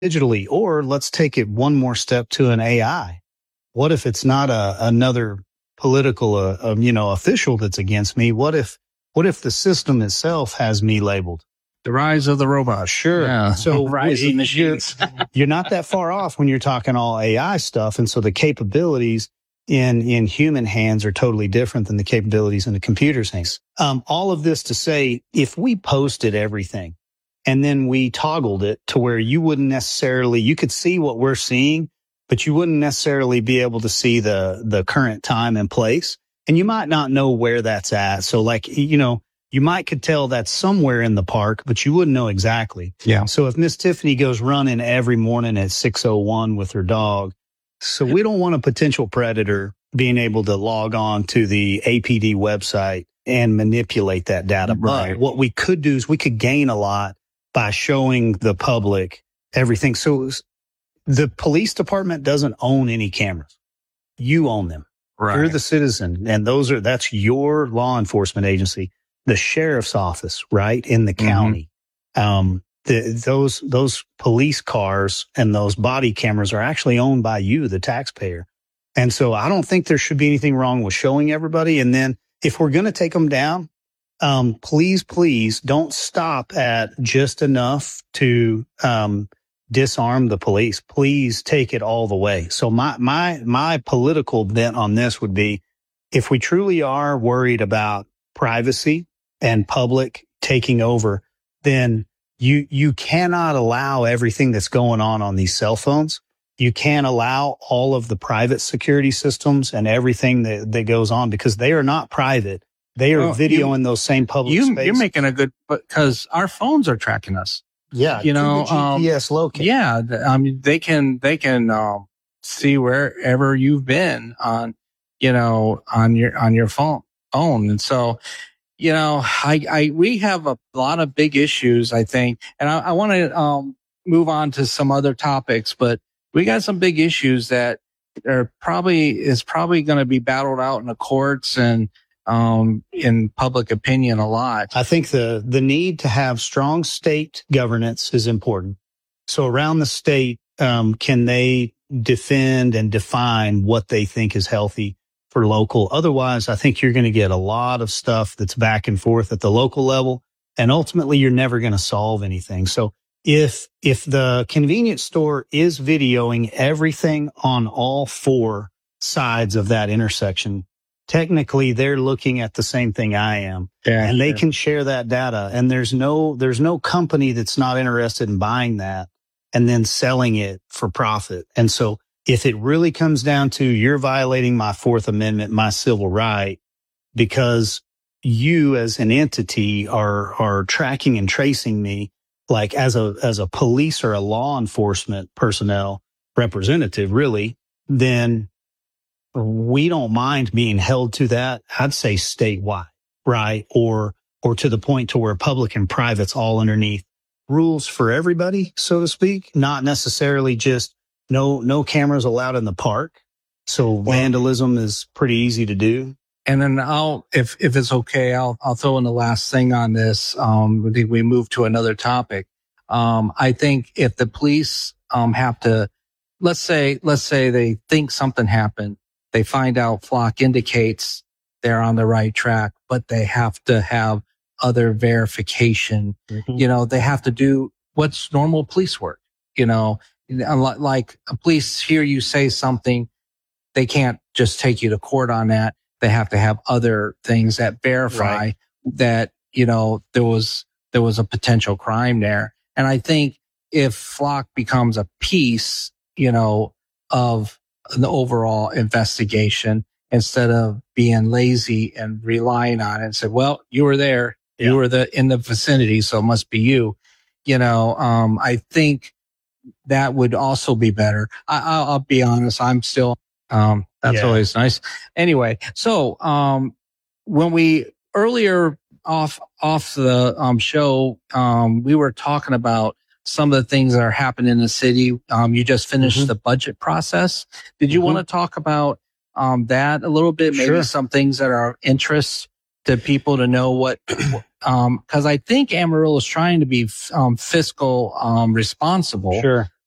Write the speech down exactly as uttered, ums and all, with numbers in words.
digitally. Or let's take it one more step to an A I. What if it's not a, another political, uh, um, you know, official that's against me? What if, what if the system itself has me labeled? The rise of the robot. Sure. Yeah. So rise of machines. You're, you're not that far off when you're talking all A I stuff. And so the capabilities in, in human hands are totally different than the capabilities in the computer's hands. Um, all of this to say, if we posted everything and then we toggled it to where you wouldn't necessarily, you could see what we're seeing, but you wouldn't necessarily be able to see the, the current time and place. And you might not know where that's at. So like, you know, you might could tell that's somewhere in the park, but you wouldn't know exactly. Yeah. So if Miss Tiffany goes running every morning at six oh one with her dog, so we don't want a potential predator being able to log on to the A P D website and manipulate that data. Right. But what we could do is we could gain a lot by showing the public everything. So the police department doesn't own any cameras. You own them. Right. You're the citizen. And those are, that's your law enforcement agency. The sheriff's office, right, in the county. Mm-hmm. Um, the, those, those police cars and those body cameras are actually owned by you, the taxpayer. And so I don't think there should be anything wrong with showing everybody. And then if we're going to take them down, um, please, please don't stop at just enough to, um, disarm the police. Please take it all the way. So my, my, my political bent on this would be, if we truly are worried about privacy and public taking over, then you, you cannot allow everything that's going on on these cell phones. You can't allow all of the private security systems and everything that, that goes on, because they are not private. They are well, videoing you, those same public you, spaces. You're making a good, because our phones are tracking us. Yeah. You know, G P S um, locate. Yeah. I mean, they can, they can, um, see wherever you've been on, you know, on your, on your phone, phone. And so, you know, I, I, we have a lot of big issues, I think, and I, I want to, um, move on to some other topics, but we got some big issues that are probably, is probably going to be battled out in the courts and, um, in public opinion a lot. I think the, the need to have strong state governance is important. So around the state, um, can they defend and define what they think is healthy for local? Otherwise, I think you're going to get a lot of stuff that's back and forth at the local level, and ultimately you're never going to solve anything. So if, if the convenience store is videoing everything on all four sides of that intersection, technically they're looking at the same thing I am, yeah, and sure. they can share that data. And there's no, there's no company that's not interested in buying that and then selling it for profit. And so if it really comes down to you're violating my Fourth Amendment, my civil right, because you as an entity are, are tracking and tracing me, like as a, as a police or a law enforcement personnel representative, really, then we don't mind being held to that. I'd say statewide, right? Or, or to the point to where public and private's all underneath rules for everybody, so to speak, not necessarily just no, no cameras allowed in the park. So well, vandalism is pretty easy to do. And then I'll, if, if it's okay, I'll, I'll throw in the last thing on this. Um, I think we move to another topic. Um, I think if the police, um, have to, let's say, let's say they think something happened. They find out Flock indicates they're on the right track, but they have to have other verification. Mm-hmm. You know, they have to do what's normal police work. You know, like a police hear you say something, they can't just take you to court on that. They have to have other things that verify right. that, you know, there was, there was a potential crime there. And I think if Flock becomes a piece, you know, of the overall investigation, instead of being lazy and relying on it and said, well, you were there, yeah. you were the, in the vicinity, so it must be you. You know, um, I think that would also be better. I, I'll, I'll be honest. I'm still, um, that's yeah. always nice. Anyway. So, um, when we earlier off, off the, um, show, um, we were talking about some of the things that are happening in the city. Um, you just finished mm-hmm. the budget process. Did you mm-hmm. want to talk about, um, that a little bit? Maybe sure. some things that are of interest to people to know what, um, cause I think Amarillo is trying to be, um, fiscal, um, responsible. Sure.